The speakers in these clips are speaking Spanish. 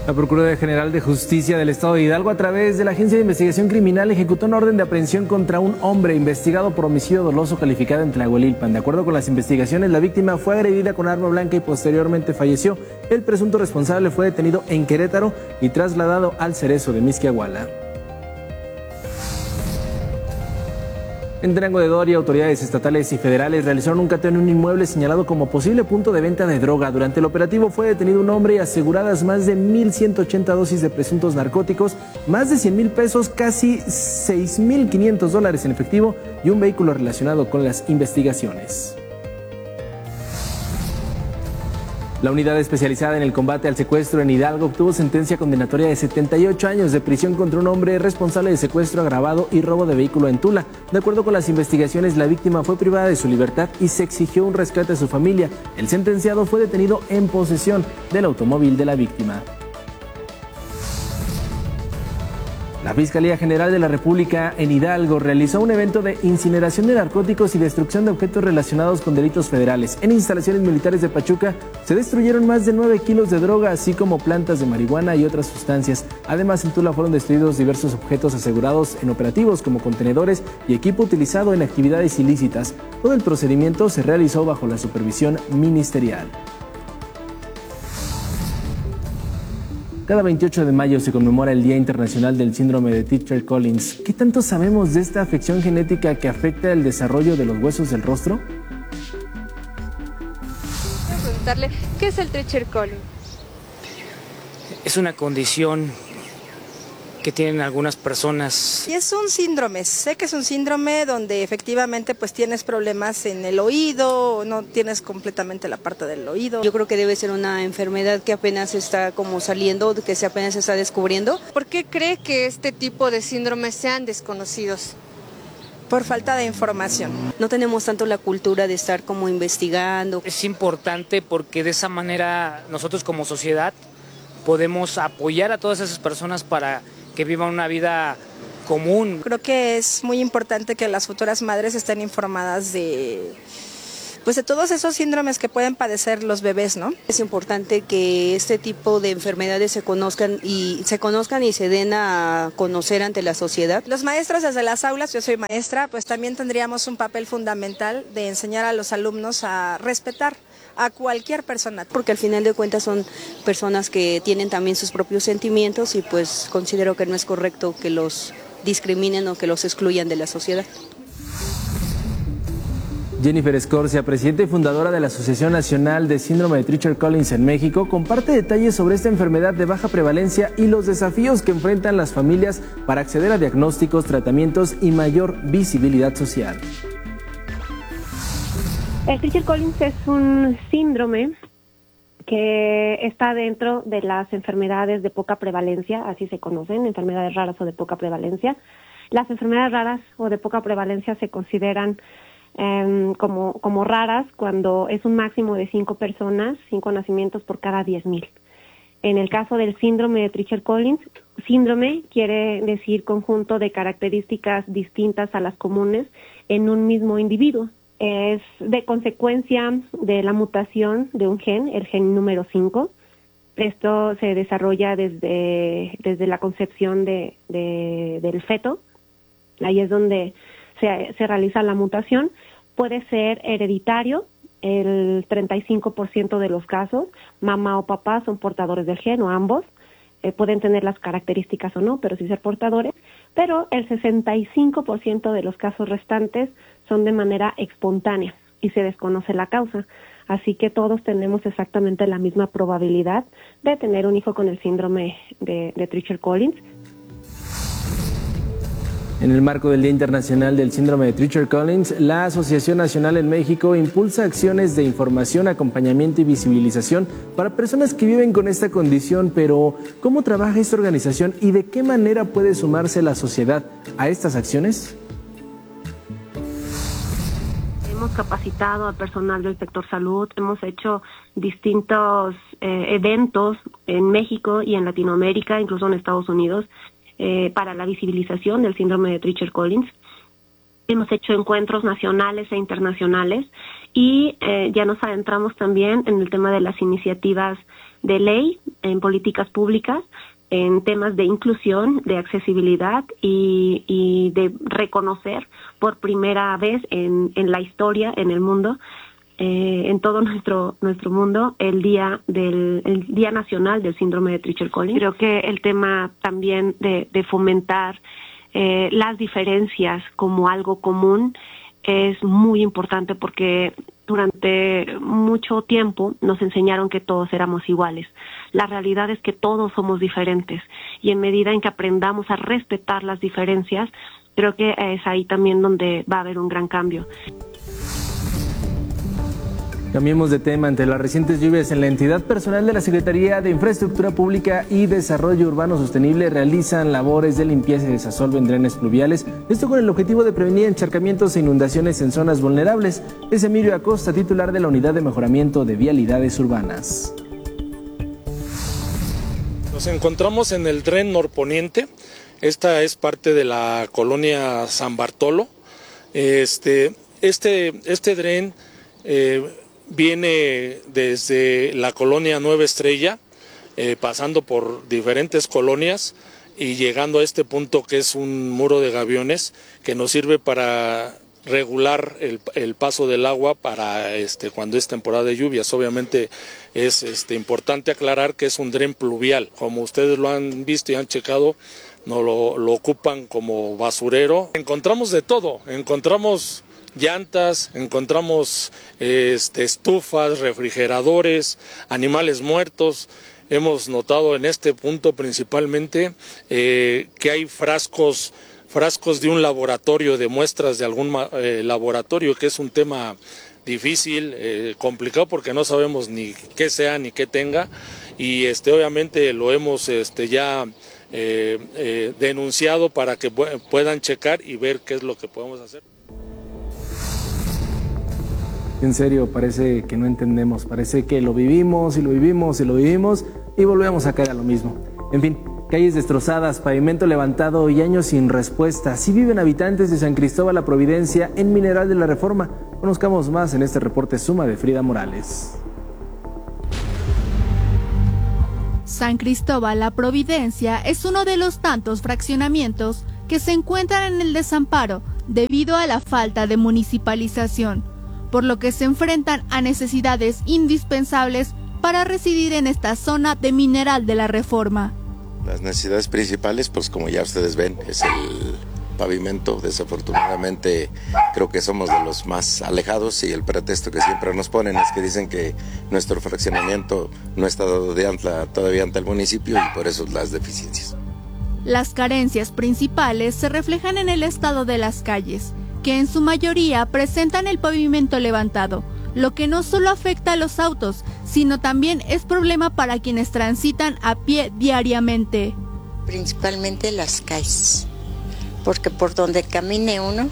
La Procuraduría General de Justicia del Estado de Hidalgo, a través de la Agencia de Investigación Criminal, ejecutó una orden de aprehensión contra un hombre investigado por homicidio doloso calificado en Tlahuelilpan. De acuerdo con las investigaciones, la víctima fue agredida con arma blanca y posteriormente falleció. El presunto responsable fue detenido en Querétaro y trasladado al Cerezo de Mixquiahuala. En Durango de Doria, autoridades estatales y federales realizaron un cateo en un inmueble señalado como posible punto de venta de droga. Durante el operativo fue detenido un hombre y aseguradas más de 1,180 dosis de presuntos narcóticos, más de 100,000 pesos, casi $6,500 en efectivo y un vehículo relacionado con las investigaciones. La unidad especializada en el combate al secuestro en Hidalgo obtuvo sentencia condenatoria de 78 años de prisión contra un hombre responsable de secuestro agravado y robo de vehículo en Tula. De acuerdo con las investigaciones, la víctima fue privada de su libertad y se exigió un rescate a su familia. El sentenciado fue detenido en posesión del automóvil de la víctima. La Fiscalía General de la República en Hidalgo realizó un evento de incineración de narcóticos y destrucción de objetos relacionados con delitos federales. En instalaciones militares de Pachuca se destruyeron más de 9 kilos de droga, así como plantas de marihuana y otras sustancias. Además, en Tula fueron destruidos diversos objetos asegurados en operativos como contenedores y equipo utilizado en actividades ilícitas. Todo el procedimiento se realizó bajo la supervisión ministerial. Cada 28 de mayo se conmemora el Día Internacional del Síndrome de Treacher-Collins. ¿Qué tanto sabemos de esta afección genética que afecta el desarrollo de los huesos del rostro? Quiero preguntarle, ¿qué es el Treacher-Collins? Es una condición que tienen algunas personas. Y es un síndrome, sé que es un síndrome donde efectivamente pues tienes problemas en el oído, no tienes completamente la parte del oído. Yo creo que debe ser una enfermedad que apenas está como saliendo, que se apenas está descubriendo. ¿Por qué cree que este tipo de síndromes sean desconocidos? Por falta de información. No tenemos tanto la cultura de estar como investigando. Es importante porque de esa manera nosotros como sociedad podemos apoyar a todas esas personas para que vivan una vida común. Creo que es muy importante que las futuras madres estén informadas de todos esos síndromes que pueden padecer los bebés, ¿no? Es importante que este tipo de enfermedades se conozcan y se den a conocer ante la sociedad. Los maestros desde las aulas, yo soy maestra, pues también tendríamos un papel fundamental de enseñar a los alumnos a respetar a cualquier persona. Porque al final de cuentas son personas que tienen también sus propios sentimientos y pues considero que no es correcto que los discriminen o que los excluyan de la sociedad. Jennifer Escorcia, presidenta y fundadora de la Asociación Nacional de Síndrome de Treacher-Collins en México, comparte detalles sobre esta enfermedad de baja prevalencia y los desafíos que enfrentan las familias para acceder a diagnósticos, tratamientos y mayor visibilidad social. El Treacher-Collins es un síndrome que está dentro de las enfermedades de poca prevalencia, así se conocen, enfermedades raras o de poca prevalencia. Las enfermedades raras o de poca prevalencia se consideran como raras cuando es un máximo de 5 personas, 5 nacimientos por cada 10,000. En el caso del síndrome de Treacher-Collins, síndrome quiere decir conjunto de características distintas a las comunes en un mismo individuo. Es de consecuencia de la mutación de un gen, el gen número 5. Esto se desarrolla desde la concepción del feto. Ahí es donde se realiza la mutación. Puede ser hereditario, el 35% de los casos. Mamá o papá son portadores del gen o ambos. Pueden tener las características o no, pero sí ser portadores. Pero el 65% de los casos restantes son de manera espontánea y se desconoce la causa. Así que todos tenemos exactamente la misma probabilidad de tener un hijo con el síndrome de Treacher-Collins. En el marco del Día Internacional del Síndrome de Treacher-Collins, la Asociación Nacional en México impulsa acciones de información, acompañamiento y visibilización para personas que viven con esta condición. Pero, ¿cómo trabaja esta organización y de qué manera puede sumarse la sociedad a estas acciones? Hemos capacitado al personal del sector salud, hemos hecho distintos eventos en México y en Latinoamérica, incluso en Estados Unidos, para la visibilización del síndrome de Treacher-Collins. Hemos hecho encuentros nacionales e internacionales y ya nos adentramos también en el tema de las iniciativas de ley en políticas públicas, en temas de inclusión, de accesibilidad y de reconocer por primera vez en la historia, en el mundo, en todo nuestro mundo, el Día Nacional del Síndrome de Treacher-Collins. Creo que el tema también de fomentar las diferencias como algo común es muy importante, porque durante mucho tiempo nos enseñaron que todos éramos iguales. La realidad es que todos somos diferentes, y en medida en que aprendamos a respetar las diferencias, creo que es ahí también donde va a haber un gran cambio. Cambiemos de tema. Ante las recientes lluvias en la entidad, personal de la Secretaría de Infraestructura Pública y Desarrollo Urbano Sostenible realizan labores de limpieza y desasolve en drenes pluviales, esto con el objetivo de prevenir encharcamientos e inundaciones en zonas vulnerables. Es Emilio Acosta, titular de la Unidad de Mejoramiento de Vialidades Urbanas. Nos encontramos en el dren norponiente. Esta es parte de la colonia San Bartolo. Este dren viene desde la colonia Nueva Estrella, pasando por diferentes colonias y llegando a este punto que es un muro de gaviones que nos sirve para regular el paso del agua para cuando es temporada de lluvias. Obviamente es importante aclarar que es un dren pluvial. Como ustedes lo han visto y han checado, no lo ocupan como basurero. Encontramos de todo, encontramos llantas, encontramos estufas, refrigeradores, animales muertos. Hemos notado en este punto principalmente que hay frascos de un laboratorio, de muestras de algún laboratorio, que es un tema difícil, complicado, porque no sabemos ni qué sea ni qué tenga, y obviamente lo hemos ya denunciado para que puedan checar y ver qué es lo que podemos hacer. En serio, parece que no entendemos, parece que lo vivimos y lo vivimos y lo vivimos y volvemos a caer a lo mismo. En fin, calles destrozadas, pavimento levantado y años sin respuesta. Así viven habitantes de San Cristóbal La Providencia en Mineral de la Reforma. Conozcamos más en este reporte Suma de Frida Morales. San Cristóbal La Providencia es uno de los tantos fraccionamientos que se encuentran en el desamparo debido a la falta de municipalización, por lo que se enfrentan a necesidades indispensables para residir en esta zona de Mineral de la Reforma. Las necesidades principales, pues como ya ustedes ven, es el pavimento. Desafortunadamente creo que somos de los más alejados, y el pretexto que siempre nos ponen es que dicen que nuestro fraccionamiento no está dado de alta todavía ante el municipio, y por eso las deficiencias. Las carencias principales se reflejan en el estado de las calles, que en su mayoría presentan el pavimento levantado, lo que no solo afecta a los autos, sino también es problema para quienes transitan a pie diariamente. Principalmente las calles, porque por donde camine uno,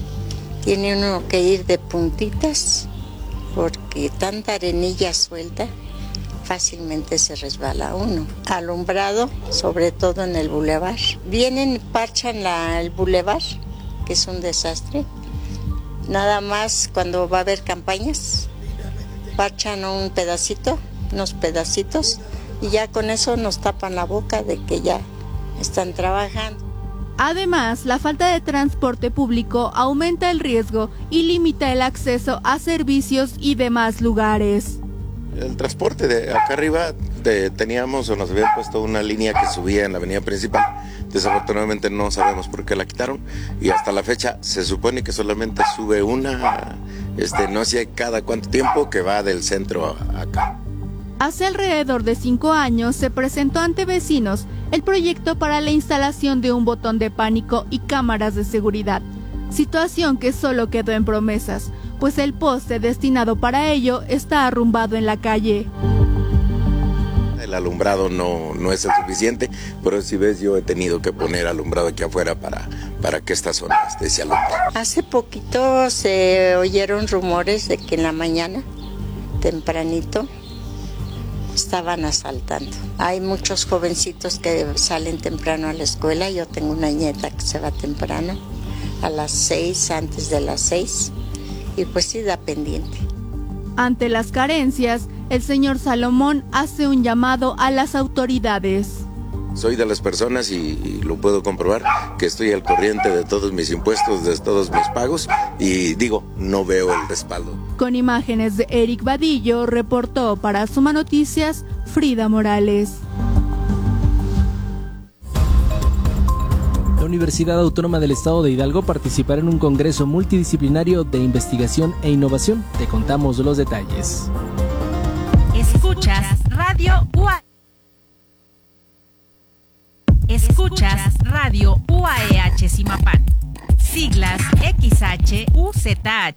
tiene uno que ir de puntitas, porque tanta arenilla suelta, fácilmente se resbala uno. Alumbrado, sobre todo en el bulevar. Vienen, parchan el bulevar, que es un desastre. Nada más cuando va a haber campañas, parchan un pedacito, unos pedacitos, y ya con eso nos tapan la boca de que ya están trabajando. Además, la falta de transporte público aumenta el riesgo y limita el acceso a servicios y demás lugares. El transporte de acá arriba teníamos, o nos habían puesto una línea que subía en la avenida principal. Desafortunadamente no sabemos por qué la quitaron, y hasta la fecha se supone que solamente sube una, no sé cada cuánto tiempo, que va del centro a acá. Hace alrededor de 5 años se presentó ante vecinos el proyecto para la instalación de un botón de pánico y cámaras de seguridad, situación que solo quedó en promesas, pues el poste destinado para ello está arrumbado en la calle. El alumbrado no es el suficiente, pero si ves, yo he tenido que poner alumbrado aquí afuera para que esta zona se alumbre. Hace poquito se oyeron rumores de que en la mañana, tempranito, estaban asaltando. Hay muchos jovencitos que salen temprano a la escuela. Yo tengo una nieta que se va temprano, a las 6, antes de las 6, y pues sí da pendiente. Ante las carencias, El señor Salomón hace un llamado a las autoridades. Soy de las personas, y lo puedo comprobar, que estoy al corriente de todos mis impuestos, de todos mis pagos, y digo, no veo el respaldo. Con imágenes de Eric Vadillo, reportó para Suma Noticias, Frida Morales. La Universidad Autónoma del Estado de Hidalgo participará en un congreso multidisciplinario de investigación e innovación. Te contamos los detalles. Escuchas Radio UAE. Escuchas Radio UAEH Zimapán. Siglas XHUZH.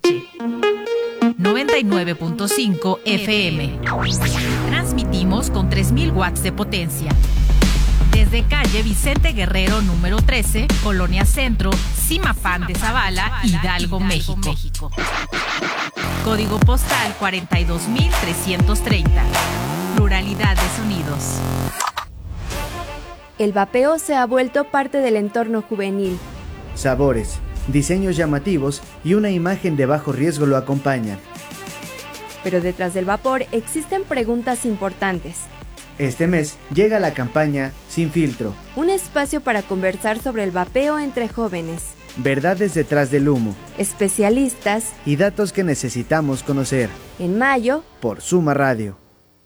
99.5 FM. Transmitimos con 3000 watts de potencia. Desde calle Vicente Guerrero número 13, Colonia Centro, Zimapán de Zavala, Hidalgo, México. Código postal 42330. Pluralidad de sonidos. El vapeo se ha vuelto parte del entorno juvenil. Sabores, diseños llamativos y una imagen de bajo riesgo lo acompañan. Pero detrás del vapor existen preguntas importantes. Este mes llega la campaña Sin Filtro. Un espacio para conversar sobre el vapeo entre jóvenes. Verdades detrás del humo. Especialistas. Y datos que necesitamos conocer. En mayo. Por Suma Radio.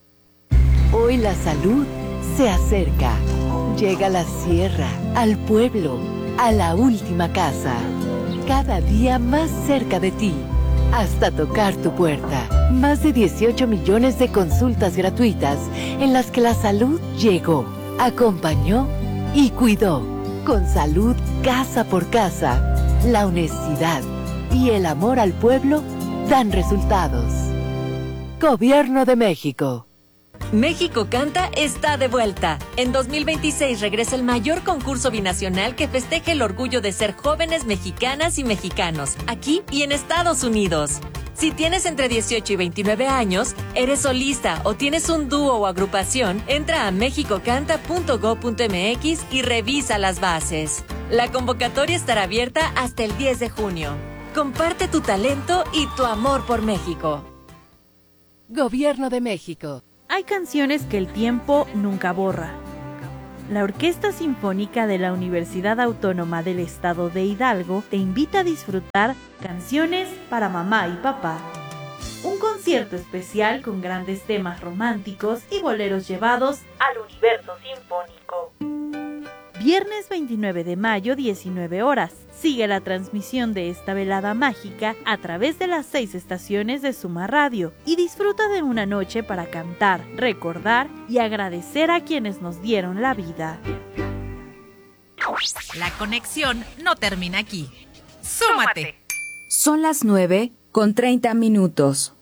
Hoy la salud se acerca. Llega a la sierra, al pueblo, a la última casa. Cada día más cerca de ti. Hasta tocar tu puerta. Más de 18 millones de consultas gratuitas en las que la salud llegó, acompañó y cuidó. Con salud casa por casa, la honestidad y el amor al pueblo dan resultados. Gobierno de México. México Canta está de vuelta. En 2026 regresa el mayor concurso binacional que festeje el orgullo de ser jóvenes mexicanas y mexicanos, aquí y en Estados Unidos. Si tienes entre 18 y 29 años, eres solista o tienes un dúo o agrupación, entra a mexicocanta.go.mx y revisa las bases. La convocatoria estará abierta hasta el 10 de junio. Comparte tu talento y tu amor por México. Gobierno de México. Hay canciones que el tiempo nunca borra. La Orquesta Sinfónica de la Universidad Autónoma del Estado de Hidalgo te invita a disfrutar Canciones para Mamá y Papá. Un concierto especial con grandes temas románticos y boleros llevados al universo sinfónico. Viernes 29 de mayo, 19 horas. Sigue la transmisión de esta velada mágica a través de las 6 estaciones de Suma Radio y disfruta de una noche para cantar, recordar y agradecer a quienes nos dieron la vida. La conexión no termina aquí. ¡Súmate! Son las 9:30.